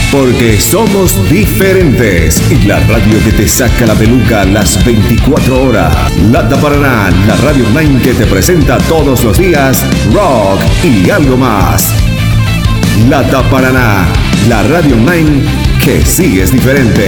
Porque somos diferentes y la radio que te saca la peluca las 24 horas. Lata Paraná, la radio online que te presenta todos los días rock y algo más. Lata Paraná, la radio online que sí es diferente.